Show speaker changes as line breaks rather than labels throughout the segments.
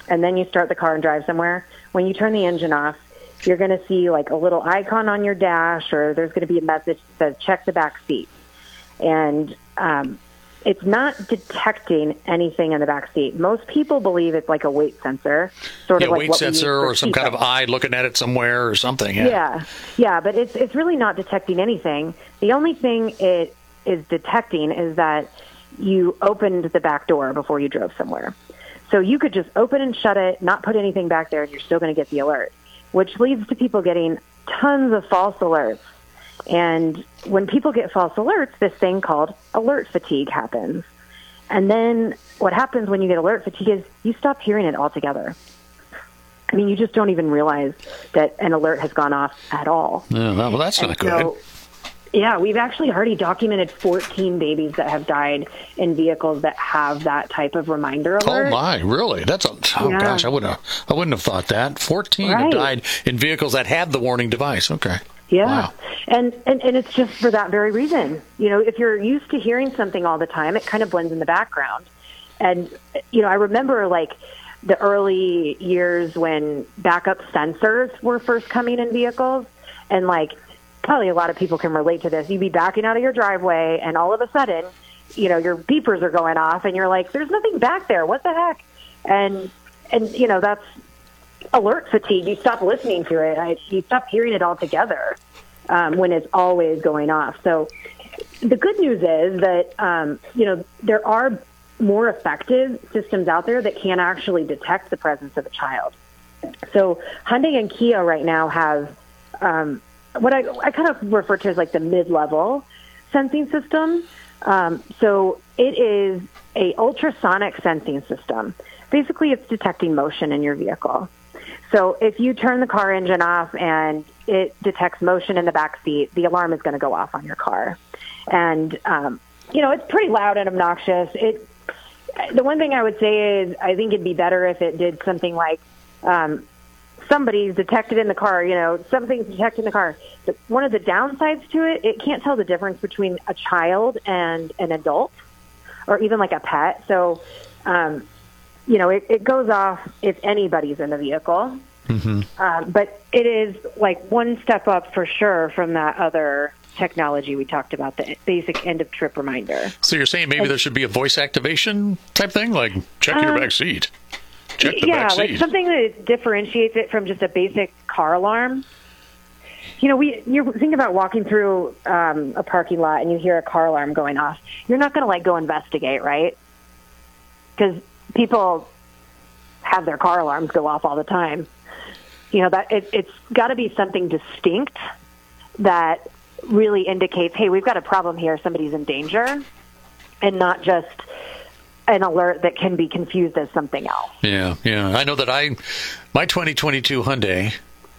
and then you start the car and drive somewhere, when you turn the engine off, you're going to see like a little icon on your dash, or there's going to be a message that says check the back seat. And it's not detecting anything in the back seat. Most people believe it's like a weight sensor, sort of like
weight sensor or some kind of eye looking at it somewhere or something.
Yeah, but it's really not detecting anything. The only thing it is detecting is that you opened the back door before you drove somewhere. So you could just open and shut it, not put anything back there, and you're still going to get the alert, which leads to people getting tons of false alerts. And when people get false alerts, this thing called alert fatigue happens. And then what happens when you get alert fatigue is you stop hearing it altogether. I mean, you just don't even realize that an alert has gone off at all.
Yeah, well, that's not good.
So, yeah, we've actually already documented 14 babies that have died in vehicles that have that type of reminder alert.
Oh my, really? Gosh, I wouldn't have thought that. 14 have died in vehicles that had the warning device. Okay.
Yeah.
Wow.
And it's just for that very reason. You know, if you're used to hearing something all the time, it kind of blends in the background. And, you know, I remember like the early years when backup sensors were first coming in vehicles, and like probably a lot of people can relate to this. You'd be backing out of your driveway and all of a sudden, you know, your beepers are going off and you're like, there's nothing back there. What the heck? And you know, that's alert fatigue. You stop listening to it. You stop hearing it altogether when it's always going off. So the good news is that, you know, there are more effective systems out there that can actually detect the presence of a child. So Hyundai and Kia right now have what I kind of refer to as like the mid-level sensing system. So it is a ultrasonic sensing system. Basically, it's detecting motion in your vehicle. So if you turn the car engine off and it detects motion in the back seat, the alarm is going to go off on your car. And, you know, it's pretty loud and obnoxious. The one thing I would say is I think it'd be better if it did something like somebody's detected in the car, you know, something's detected in the car. But one of the downsides to it, it can't tell the difference between a child and an adult or even like a pet. So, you know, it goes off if anybody's in the vehicle. Mm-hmm. But it is like one step up for sure from that other technology we talked about, the basic end-of-trip reminder.
So you're saying maybe there should be a voice activation type thing, like check your back seat. Check the back seat.
Like something that differentiates it from just a basic car alarm. You know, you think about walking through a parking lot and you hear a car alarm going off. You're not going to like go investigate, right? Because people have their car alarms go off all the time. You know, that it's got to be something distinct that really indicates, hey, we've got a problem here, somebody's in danger, and not just an alert that can be confused as something else.
Yeah. I know that my 2022 Hyundai,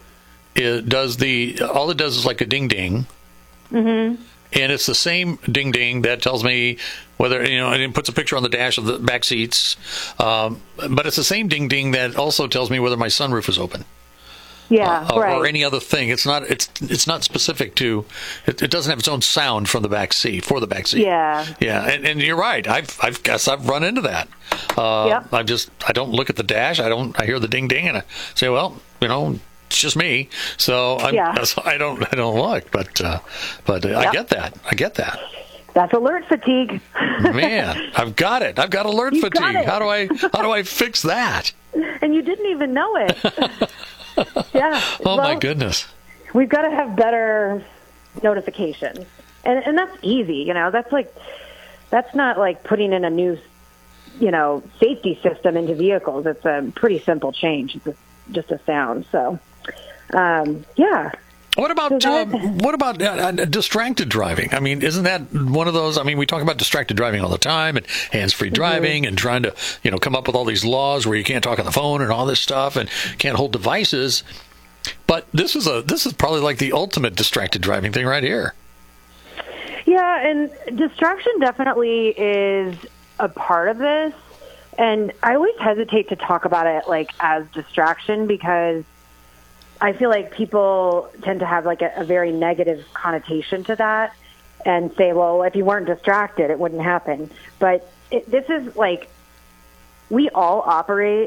all it does is like a ding ding. Mm-hmm. And it's the same ding ding that tells me whether, you know, and it puts a picture on the dash of the back seats. But it's the same ding ding that also tells me whether my sunroof is open.
Yeah, right.
Or any other thing. It's not specific to. It doesn't have its own sound from the back seat for the back seat.
Yeah.
And you're right. I've run into that.
Yep.
I don't look at the dash. I hear the ding ding and I say, well, you know, it's just me. So I don't look. But I get that.
That's alert fatigue.
Man, I've got it. I've got alert fatigue. How do I fix that?
And you didn't even know it. Yeah.
Oh, my goodness.
We've got to have better notifications. And that's easy, you know. That's not like putting in a new, you know, safety system into vehicles. It's a pretty simple change. It's just a sound. So, yeah.
What about distracted driving? I mean, isn't that one of those? I mean, we talk about distracted driving all the time, and hands-free driving, and trying to, you know, come up with all these laws where you can't talk on the phone and all this stuff, and can't hold devices. But this is probably like the ultimate distracted driving thing right here.
Yeah, and distraction definitely is a part of this, and I always hesitate to talk about it like as distraction because I feel like people tend to have like a very negative connotation to that and say, well, if you weren't distracted, it wouldn't happen. But this is like, we all operate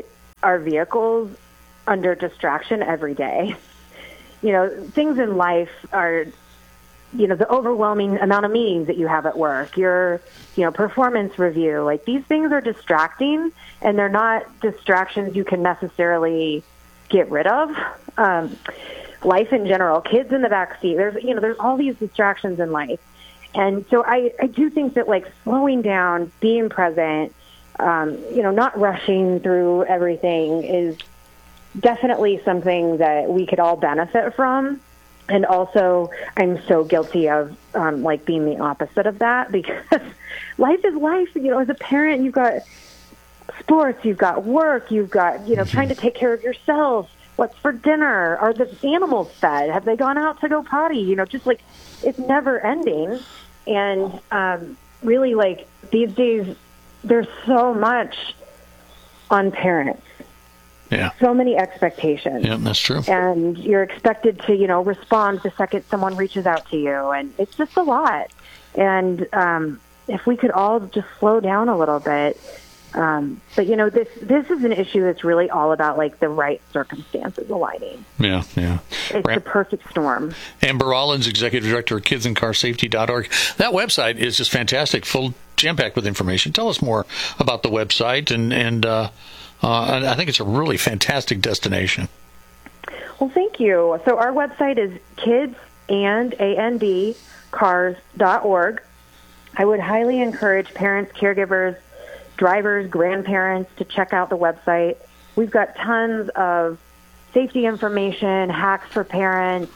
our vehicles under distraction every day. Things in life are, the overwhelming amount of meetings that you have at work, your, performance review, like these things are distracting, and they're not distractions you can necessarily get rid of. Life in general, kids in the back seat, there's all these distractions in life. And so I do think that like slowing down, being present, not rushing through everything is definitely something that we could all benefit from. And also, I'm so guilty of being the opposite of that, because life is life. As a parent, you've got sports, you've got work, you've got, trying to take care of yourself. What's for dinner? Are the animals fed? Have they gone out to go potty? Just like it's never ending. And really, like these days, there's so much on parents.
Yeah.
So many expectations.
Yeah, that's true.
And you're expected to, respond the second someone reaches out to you. And it's just a lot. And if we could all just slow down a little bit. But, this is an issue that's really all about, like, the right circumstances aligning.
Yeah.
It's the perfect storm.
Amber Rollins, Executive Director of KidsInCarSafety.org. That website is just fantastic, full, jam-packed with information. Tell us more about the website, and I think it's a really fantastic destination.
Well, thank you. So our website is kidsandcars.org. I would highly encourage parents, caregivers, drivers, grandparents to check out the website. We've got tons of safety information, hacks for parents,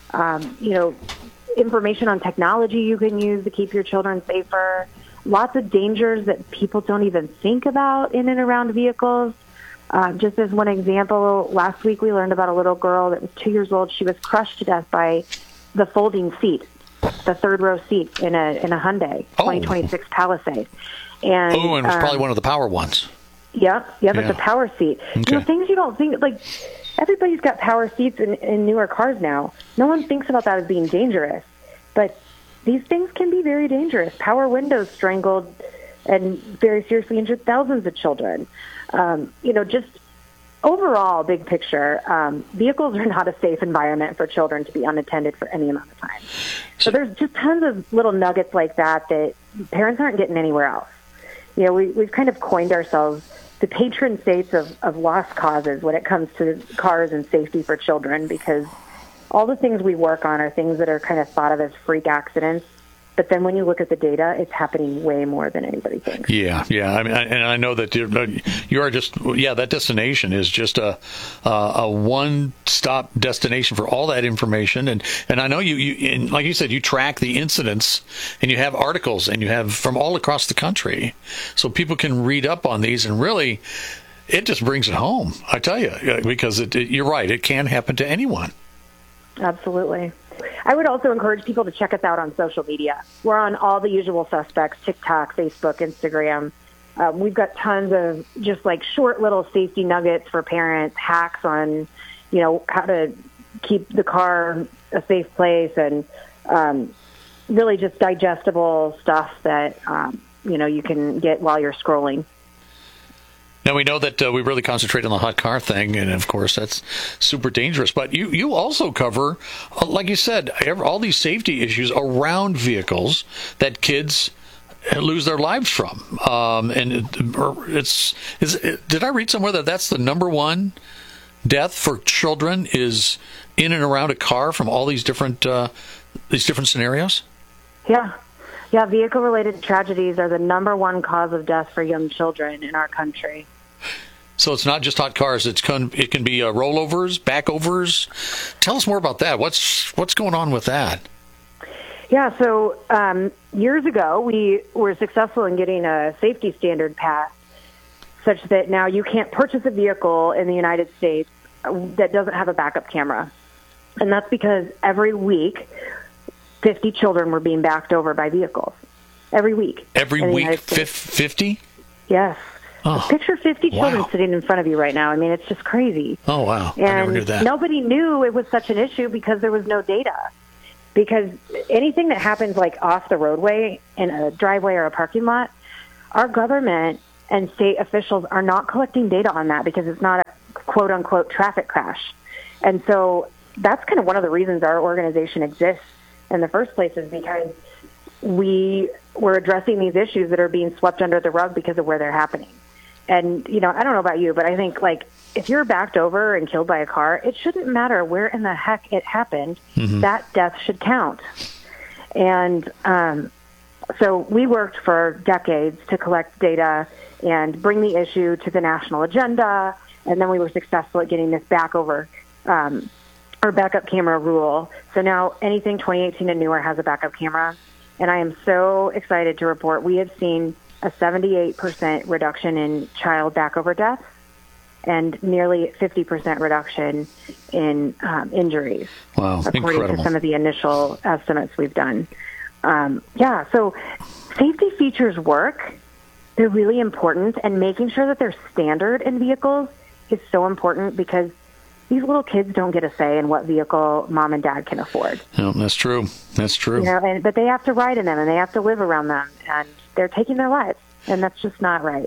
information on technology you can use to keep your children safer, lots of dangers that people don't even think about in and around vehicles. Just as one example, last week we learned about a little girl that was 2 years old. She was crushed to death by the folding seat, the third row seat in a Hyundai 2026 Palisade. And
it was probably one of the power ones.
Yeah, it's a power seat.
Okay.
Things you don't think, like, everybody's got power seats in newer cars now. No one thinks about that as being dangerous. But these things can be very dangerous. Power windows strangled and very seriously injured thousands of children. Just overall, big picture, vehicles are not a safe environment for children to be unattended for any amount of time. So there's just tons of little nuggets like that parents aren't getting anywhere else. We've kind of coined ourselves the patron saints of lost causes when it comes to cars and safety for children, because all the things we work on are things that are kind of thought of as freak accidents. But then when you look at the data, it's happening way more than anybody thinks.
Yeah. I mean, and I know that you are just, that destination is just a one-stop destination for all that information. And I know and like you said, you track the incidents, and you have articles, and you have from all across the country. So people can read up on these, and really, it just brings it home, I tell you, because you're right, it can happen to anyone.
Absolutely. I would also encourage people to check us out on social media. We're on all the usual suspects: TikTok, Facebook, Instagram. We've got tons of just like short little safety nuggets for parents, hacks on, how to keep the car a safe place, and really just digestible stuff that, you can get while you're scrolling.
Now, we know that we really concentrate on the hot car thing, and of course that's super dangerous. But you also cover, like you said, all these safety issues around vehicles that kids lose their lives from. Did I read somewhere that that's the number one death for children is in and around a car from all these different scenarios? Yeah.
Yeah, vehicle-related tragedies are the number one cause of death for young children in our country.
So it's not just hot cars. It can be rollovers, backovers. Tell us more about that. What's going on with that?
Yeah, so years ago, we were successful in getting a safety standard passed such that now you can't purchase a vehicle in the United States that doesn't have a backup camera. And that's because every week, 50 children were being backed over by vehicles. Every week.
Every week, 50?
Yes.
Oh,
picture 50 children sitting in front of you right now. I mean, it's just crazy.
Oh, wow.
And
I never knew that.
Nobody knew it was such an issue because there was no data. Because anything that happens like off the roadway in a driveway or a parking lot, our government and state officials are not collecting data on that because it's not a quote-unquote traffic crash. And so that's kind of one of the reasons our organization exists in the first place, is because we're addressing these issues that are being swept under the rug because of where they're happening. And, I don't know about you, but I think, if you're backed over and killed by a car, it shouldn't matter where in the heck it happened. Mm-hmm. That death should count. And so we worked for decades to collect data and bring the issue to the national agenda, and then we were successful at getting this back over our backup camera rule. So now anything 2018 and newer has a backup camera. And I am so excited to report we have seen a 78% reduction in child backover deaths and nearly 50% reduction in injuries.
Wow,
according
incredible.
to some of the initial estimates we've done. So safety features work. They're really important, and making sure that they're standard in vehicles is so important because these little kids don't get a say in what vehicle mom and dad can afford.
No, that's true. That's true.
But they have to ride in them, and they have to live around them, and they're taking their lives, and that's just not right.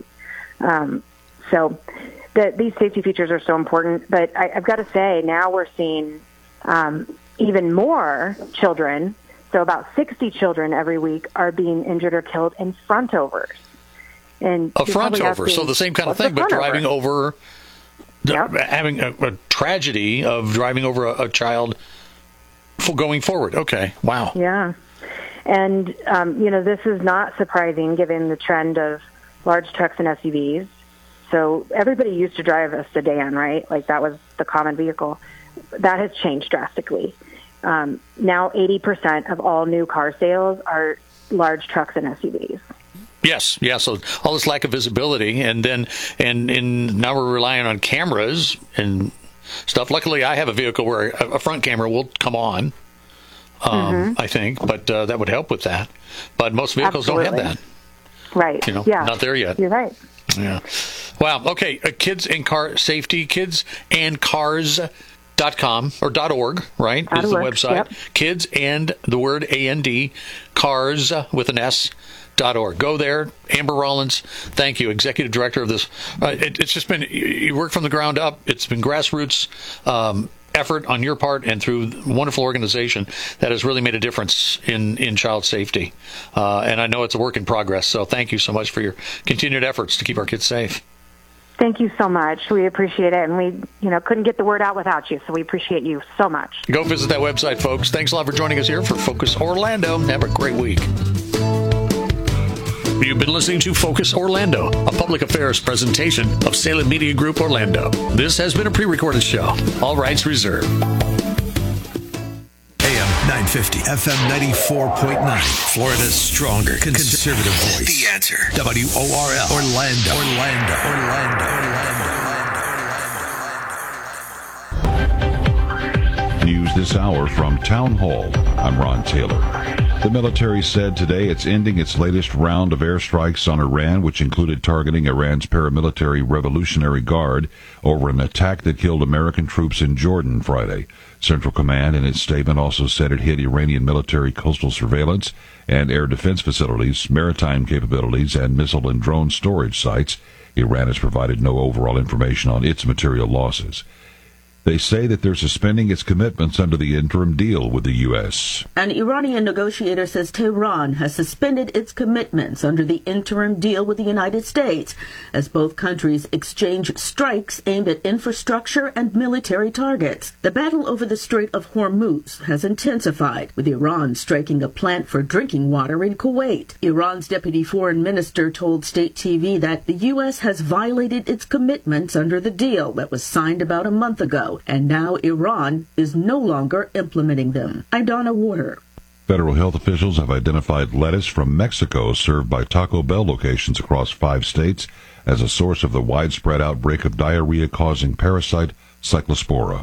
So these safety features are so important. But I've got to say, now we're seeing even more children. So about 60 children every week are being injured or killed in front overs. And
a front over, so the same kind of thing, but driving over, having a tragedy of driving over a child going forward. Okay, wow.
Yeah. And, this is not surprising given the trend of large trucks and SUVs. So everybody used to drive a sedan, right? Like that was the common vehicle. That has changed drastically. Now 80% of all new car sales are large trucks and SUVs.
Yes, yeah. So all this lack of visibility, and now we're relying on cameras and stuff. Luckily, I have a vehicle where a front camera will come on. I think, but that would help with that. But most vehicles don't have that.
Right.
Not there yet.
You're right.
Yeah. Wow. Okay. Kids and Car Safety, kidsandcars.com or .org, right? Is the website.
Yep.
Kids and the word AND, cars with an S. .org. Go there. Amber Rollins, thank you, Executive Director of this. It's just been, you work from the ground up. It's been grassroots effort on your part and through a wonderful organization that has really made a difference in child safety. And I know it's a work in progress, so thank you so much for your continued efforts to keep our kids safe.
Thank you so much. We appreciate it. And we, couldn't get the word out without you, so we appreciate you so much.
Go visit that website, folks. Thanks a lot for joining us here for Focus Orlando. Have a great week. You've been listening to Focus Orlando, a public affairs presentation of Salem Media Group Orlando. This has been a pre-recorded show. All rights reserved.
AM 950, FM 94.9. Florida's stronger conservative voice. The Answer. WORL. Orlando.
News this hour from Town Hall. I'm Ron Taylor. The military said today it's ending its latest round of airstrikes on Iran, which included targeting Iran's paramilitary Revolutionary Guard over an attack that killed American troops in Jordan Friday. Central Command in its statement also said it hit Iranian military coastal surveillance and air defense facilities, maritime capabilities, and missile and drone storage sites. Iran has provided no overall information on its material losses. They say that they're suspending its commitments under the interim deal with the U.S.
An Iranian negotiator says Tehran has suspended its commitments under the interim deal with the United States as both countries exchange strikes aimed at infrastructure and military targets. The battle over the Strait of Hormuz has intensified, with Iran striking a plant for drinking water in Kuwait. Iran's deputy foreign minister told state TV that the U.S. has violated its commitments under the deal that was signed about a month ago, and now Iran is no longer implementing them. Idonna Warder.
Federal health officials have identified lettuce from Mexico served by Taco Bell locations across 5 states as a source of the widespread outbreak of diarrhea-causing parasite Cyclospora.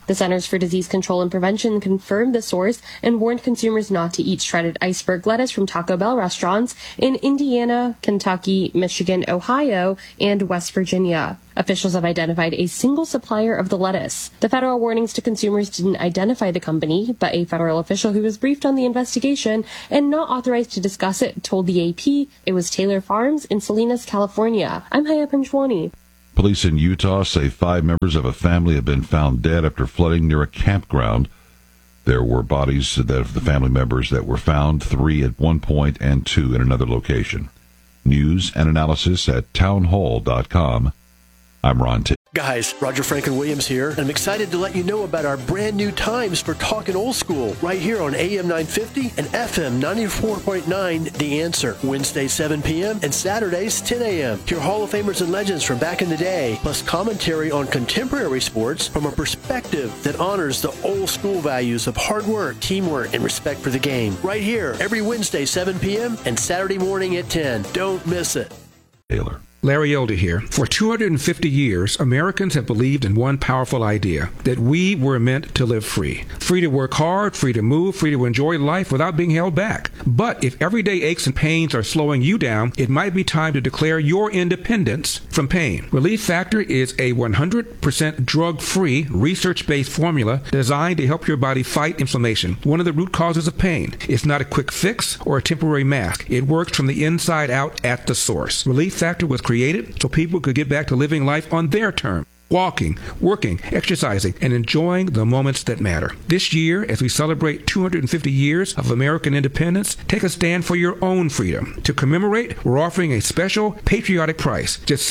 The Centers for Disease Control and Prevention confirmed the source and warned consumers not to eat shredded iceberg lettuce from Taco Bell restaurants in Indiana, Kentucky, Michigan, Ohio, and West Virginia. Officials have identified a single supplier of the lettuce. The federal warnings to consumers didn't identify the company, but a federal official who was briefed on the investigation and not authorized to discuss it told the AP it was Taylor Farms in Salinas, California. I'm Haya Panjwani.
Police in Utah say 5 members of a family have been found dead after flooding near a campground. There were bodies of the family members that were found, 3 at one point and 2 in another location. News and analysis at townhall.com. I'm Ron T.
Guys, Roger Franklin-Williams here, and I'm excited to let you know about our brand new times for Talkin' Old School right here on AM 950 and FM 94.9 The Answer. Wednesdays 7 p.m. and Saturdays 10 a.m. Hear Hall of Famers and legends from back in the day, plus commentary on contemporary sports from a perspective that honors the old school values of hard work, teamwork, and respect for the game. Right here, every Wednesday 7 p.m. and Saturday morning at 10. Don't miss it.
Taylor.
Larry Elder here. For 250 years, Americans have believed in one powerful idea, that we were meant to live free. Free to work hard, free to move, free to enjoy life without being held back. But if everyday aches and pains are slowing you down, it might be time to declare your independence from pain. Relief Factor is a 100% drug-free, research-based formula designed to help your body fight inflammation, one of the root causes of pain. It's not a quick fix or a temporary mask. It works from the inside out at the source. Relief Factor was created so people could get back to living life on their terms. Walking, working, exercising, and enjoying the moments that matter. This year, as we celebrate 250 years of American independence, take a stand for your own freedom. To commemorate, we're offering a special patriotic price, just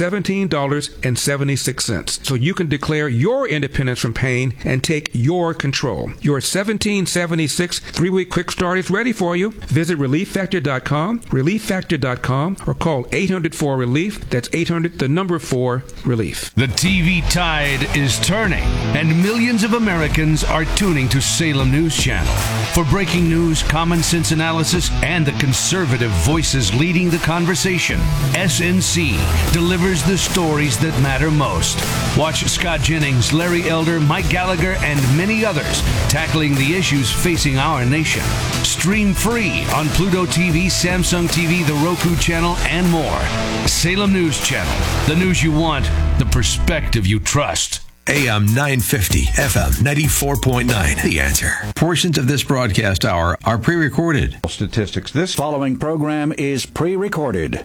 $17.76, so you can declare your independence from pain and take your control. Your $17.76 3-week quick start is ready for you. Visit ReliefFactor.com, ReliefFactor.com, or call 800-4-RELIEF. That's 800-4-RELIEF.
The TV tide is turning, and millions of Americans are tuning to Salem News Channel. For breaking news, common sense analysis, and the conservative voices leading the conversation, SNC delivers the stories that matter most. Watch Scott Jennings, Larry Elder, Mike Gallagher, and many others tackling the issues facing our nation. Stream free on Pluto TV, Samsung TV, the Roku channel, and more. Salem News Channel. The news you want, the perspective you trust.
AM 950, FM 94.9. The Answer. Portions of this broadcast hour are pre-recorded.
Statistics. This following program is pre-recorded.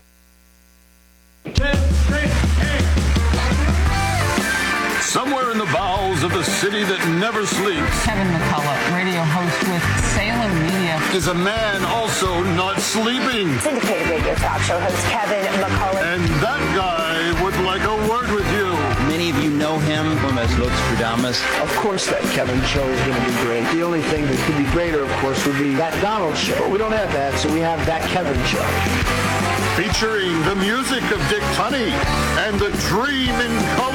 Somewhere in the bowels of the city that never sleeps,
Kevin McCullough, radio host with Salem Media,
is a man also not sleeping.
Syndicated radio talk show host Kevin McCullough.
And that guy would like a word with you.
Many of you know him as Lutz Stradamus.
Of course that Kevin show is going to be great. The only thing that could be greater, of course, would be that Donald show. But we don't have that, so we have that Kevin show.
Featuring the music of Dick Tunney and the Dream in Color.